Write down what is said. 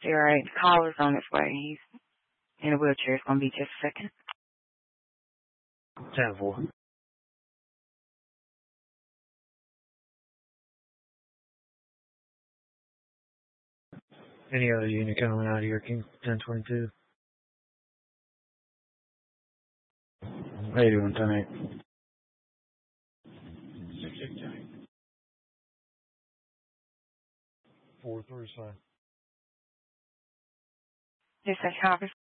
All right, the caller's on his way. He's in a wheelchair. It's going to be just a second. 10-4. Any other unit coming out here, King 1022? How you doing tonight? 4-3 sign. This is Harvest.